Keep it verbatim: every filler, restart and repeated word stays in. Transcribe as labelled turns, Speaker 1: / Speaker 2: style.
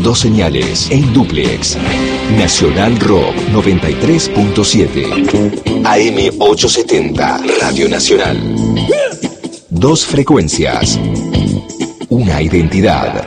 Speaker 1: Dos señales en dúplex. Nacional Rock noventa y tres punto siete. A M ochocientos setenta, Radio Nacional. Dos frecuencias. Una identidad.